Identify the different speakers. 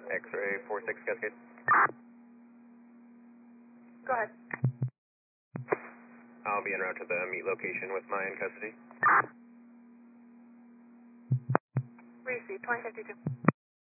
Speaker 1: X-ray 46 Cascade.
Speaker 2: Go ahead.
Speaker 1: I'll be en route to the meet location with my in custody.
Speaker 2: Receive 2052.